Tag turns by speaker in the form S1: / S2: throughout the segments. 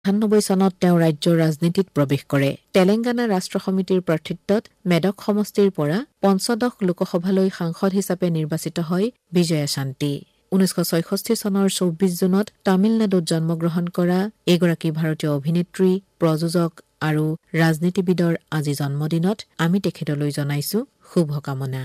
S1: 1998 চনত তেওঁ ৰাজ্যৰ ৰাজনীতিত প্ৰৱেশ কৰে। তেলেংগানা ৰাষ্ট্ৰ সমিতিৰ প্ৰাৰ্থিত্বত মেদক সমষ্টিৰ পৰা পঞ্চদশ লোকসভালৈ সাংসদ হিচাপে নিৰ্বাচিত হয় বিজয়াশান্তি। 1966 চনৰ 24 জুনত তামিলনাডুত জন্মগ্ৰহণ কৰা এগৰাকী ভাৰতীয় অভিনেত্ৰী, প্ৰযোজক আৰু ৰাজনীতিবিদৰ আজি জন্মদিনত আমি তেখেতলৈ জনাইছো শুভকামনা।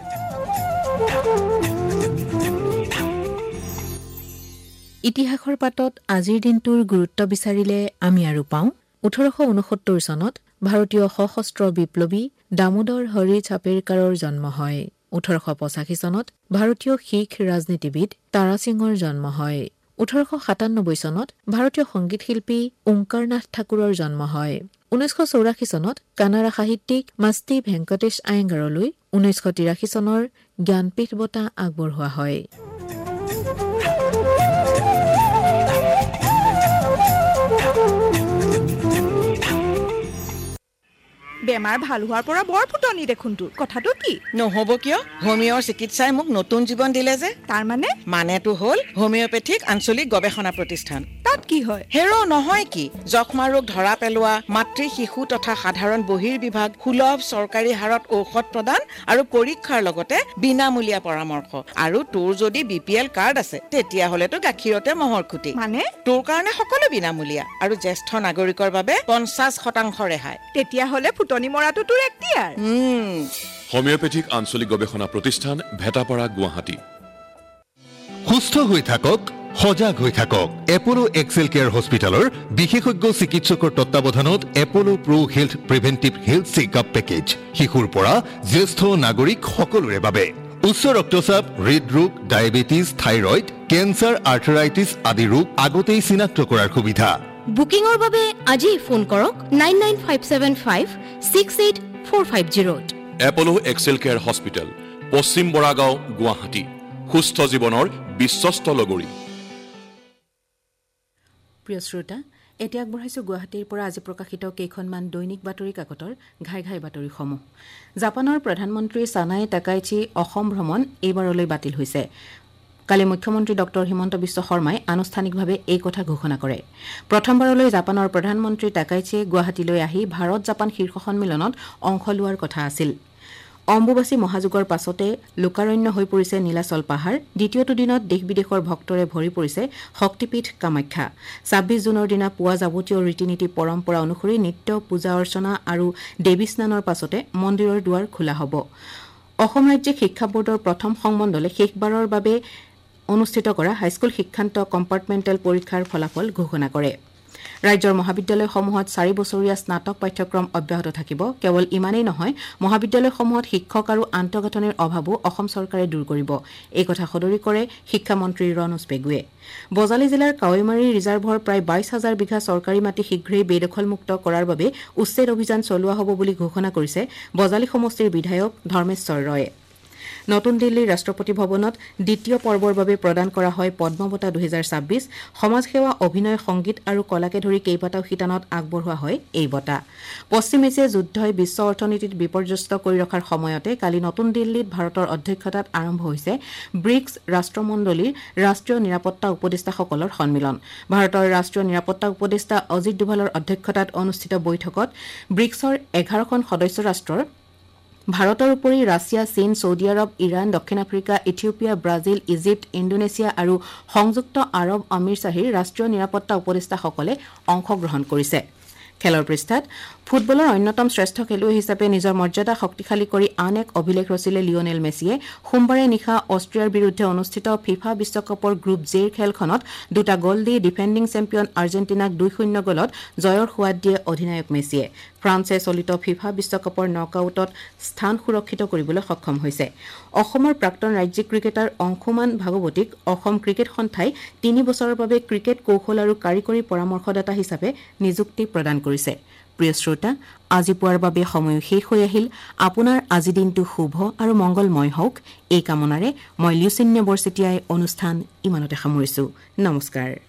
S1: ইতিহাসৰ পাতত আজিৰ দিনটোৰ গুৰুত্ব বিচাৰিলে আমি আৰু পাওঁ 1869 চনত ভাৰতীয় সশস্ত্ৰ বিপ্লৱী দামোদৰ হৰি চাপেৰকাৰৰ জন্ম হয়। 1885 চনত ভাৰতীয় শিখ ৰাজনীতিবিদ তাৰা সিঙৰ জন্ম হয়। 1897 চনত ভাৰতীয় সংগীত শিল্পী ওংকাৰনাথ ঠাকুৰৰ জন্ম হয়। 1984 চনত কানাড়া সাহিত্যিক মাস্তি ভেংকটেশ আয়েংগাৰলৈ 1983 চনৰ জ্ঞানপীঠ বঁটা আগবঢ়োৱা হয়।
S2: বেমাৰ ভাল হোৱাৰ পৰা বৰ ফুটনি দেখোন তোৰ কথাটো কি
S3: নহব কিয় হোমিঅৰ চিকিৎসাই মোক নতুন জীৱন দিলে যে
S2: তাৰ
S3: মানেটো হ'ল হোমিঅপ্যাথিক আঞ্চলিক গৱেষণা প্ৰতিষ্ঠান
S2: তাত কি হয়
S3: হেৰো নহয় কি যক্ষ্মা ৰোগ ধৰা পেলোৱা মাতৃ শিশু তথা সাধাৰণ বহিৰ্বিভাগ সুলভ চৰকাৰী হাৰত ঔষধ প্ৰদান আৰু পৰীক্ষাৰ লগতে বিনামূলীয়া পৰামৰ্শ আৰু তোৰ যদি বিপিএল কাৰ্ড আছে তেতিয়া হলেতো গাখীৰতে মহৰ খুটি
S2: মানে
S3: তোৰ কাৰণে সকলো বিনামূলীয়া আৰু জ্যেষ্ঠ নাগৰিকৰ বাবে 50% ৰেহাই
S2: তেতিয়া হলে ফুটনি মৰাটো তোৰ এক্টিয়াৰ
S4: হোমিঅপ্যাথিক আঞ্চলিক গৱেষণা প্ৰতিষ্ঠান ভেটাপাৰা গুৱাহাটী।
S5: সুস্থ হৈ থাকক সজাগ হৈ থাকক এপলো এক্সেল কেয়াৰ হস্পিটেলৰ বিশেষজ্ঞ চিকিৎসকৰ তত্ত্বাৱধানত এপলো pro health প্ৰিভেন্টিভ health checkup package শিশুৰ পৰা জ্যেষ্ঠ নাগৰিক সকলোৰে বাবে উচ্চ ৰক্তচাপ হৃদৰোগ ডায়েবেটিছ থাইৰয়ড কেন্সাৰ আৰ্থৰাইটিছ আদি ৰোগ আগতেই চিনাক্ত কৰাৰ সুবিধা
S6: বুকিংৰ বাবে আজি ফোন কৰক 9957568450
S4: এপলো এক্সেল কেয়াৰ হস্পিটেল পশ্চিম বৰাগাঁও গুৱাহাটী সুস্থ জীৱনৰ বিশ্বস্ত লগৰী।
S1: প্ৰিয় শ্ৰোতা এতিয়া আগবঢ়াইছো গুৱাহাটীৰ পৰা আজি প্ৰকাশিত কেইখনমান দৈনিক বাতৰি কাকতৰ ঘাই ঘাই বাতৰিসমূহ। জাপানৰ প্ৰধানমন্ত্ৰী সানাই টাকাইচি অসম ভ্ৰমণ এইবাৰলৈ বাতিল হৈছে। কালি মুখ্যমন্ত্ৰী ডক্টৰ হিমন্ত বিশ্ব শৰ্মাই আনুষ্ঠানিকভাৱে এই কথা ঘোষণা কৰে। প্ৰথমবাৰলৈ জাপানৰ প্ৰধানমন্ত্ৰী টাকাইচিয়ে গুৱাহাটীলৈ আহি ভাৰত জাপান শীৰ্ষ সন্মিলনত অংশ লোৱাৰ কথা আছিল। অম্বুবাচী মহাযুগৰ পাছতে লোকাৰণ্য হৈ পৰিছে নীলাচল পাহাৰ। দ্বিতীয়টো দিনত দেশ বিদেশৰ ভক্তৰে ভৰি পৰিছে শক্তিপীঠ কামাখ্যা। ২৬ জুনৰ দিনা পুৱা যাৱতীয় ৰীতি নীতি পৰম্পৰা অনুসৰি নিত্য পূজা অৰ্চনা আৰু দেৱী স্নানৰ পাছতে মন্দিৰৰ দুৱাৰ খোলা হ'ব। অসম ৰাজ্যিক শিক্ষা বোৰ্ডৰ প্ৰথম সংমণ্ডলে শেষবাৰৰ বাবে অনুষ্ঠিত কৰা হাইস্কুল শিক্ষান্ত কম্পাৰ্টমেণ্টেল পৰীক্ষাৰ ফলাফল ঘোষণা কৰে। ৰাজ্যৰ মহাবিদ্যালয়সমূহত 4 বছৰীয়া স্নাতক পাঠ্যক্ৰম অব্যাহত থাকিব। কেৱল ইমানেই নহয়, মহাবিদ্যালয়সমূহত শিক্ষক আৰু আন্তঃগাঁথনিৰ অভাৱো অসম চৰকাৰে দূৰ কৰিব। এই কথা সদৰি কৰে শিক্ষামন্ত্ৰী ৰণোজ পেগুৱে। বজালী জিলাৰ কাৱৈমাৰী ৰিজাৰ্ভৰ প্ৰায় 22,000 বিঘা চৰকাৰী মাটি শীঘ্ৰেই বেদখলমুক্ত কৰাৰ বাবে উচ্ছেদ অভিযান চলোৱা হ'ব বুলি ঘোষণা কৰিছে বজালী সমষ্টিৰ বিধায়ক ধৰ্মেশ্বৰ ৰয়ে। নতুন দিল্লীৰ ৰাষ্ট্ৰপতি ভৱনত দ্বিতীয় পৰ্বৰ বাবে প্ৰদান কৰা হয় পদ্ম বঁটা 2026। সমাজসেৱা, অভিনয়, সংগীত আৰু কলাকে ধৰি কেইবাটাও শিতানত আগবঢ়োৱা হয় এই বঁটা। পশ্চিম এছিয়া যুদ্ধই বিশ্ব অৰ্থনীতিত বিপৰ্যস্ত কৰি ৰখাৰ সময়তে কালি নতুন দিল্লীত ভাৰতৰ অধ্যক্ষতাত আৰম্ভ হৈছে ব্ৰিক্স ৰাষ্ট্ৰমণ্ডলীৰ ৰাষ্ট্ৰীয় নিৰাপত্তা উপদেষ্টাসকলৰ সন্মিলন। ভাৰতৰ ৰাষ্ট্ৰীয় নিৰাপত্তা উপদেষ্টা অজিত ডোভালৰ অধ্যক্ষতাত অনুষ্ঠিত বৈঠকত ব্ৰিক্সৰ 11খন সদস্য ৰাষ্ট্ৰৰ ভাৰতৰ উপৰি ৰাছিয়া, চীন, ছৌদি আৰৱ, ইৰাণ, দক্ষিণ Africa, Ethiopia, Brazil, Egypt, Indonesia আৰু সংযুক্ত আৰৱ আমিৰশ্বাহীৰ ৰাষ্ট্ৰীয় নিৰাপত্তা উপদেষ্টাসকলে অংশগ্ৰহণ কৰিছে। খেলৰ পৃষ্ঠাত ফুটবলৰ অন্যতম শ্ৰেষ্ঠ খেলুৱৈ হিচাপে নিজৰ মৰ্যাদা শক্তিশালী কৰি আন এক অভিলেখ ৰচিলে লিঅনেল মেছিয়ে। সোমবাৰে নিশা অষ্ট্ৰিয়াৰ বিৰুদ্ধে অনুষ্ঠিত ফিফা বিশ্বকাপৰ গ্ৰুপ জেৰ খেলখনত 2টা গ'ল দি ডিফেণ্ডিং চেম্পিয়ন আৰ্জেণ্টিনাক 2-0 গ'লত জয়ৰ সোৱাদ দিয়ে অধিনায়ক মেছিয়ে। ফ্ৰান্সে চলিত ফিফা বিশ্বকাপৰ নকআউটত স্থান সুৰক্ষিত কৰিবলৈ সক্ষম হৈছে। অসমৰ প্ৰাক্তন ৰাজ্যিক ক্ৰিকেটাৰ অংশুমান ভাগৱতীক অসম ক্ৰিকেট সন্থাই 3 বছৰৰ বাবে ক্ৰিকেট কৌশল আৰু কাৰিকৰী পৰামৰ্শদাতা হিচাপে নিযুক্তি প্ৰদান কৰিছে। প্ৰিয় শ্ৰোতা, আজি পুৱাৰ বাবে সময় শেষ হৈ আহিল। আপোনাৰ আজি দিনটো শুভ আৰু মংগলময় হওক এই কামনাৰে মই লিউচিন্য বৰচেতিয়াই অনুষ্ঠান ইমানতে সামৰিছো। নমস্কাৰ।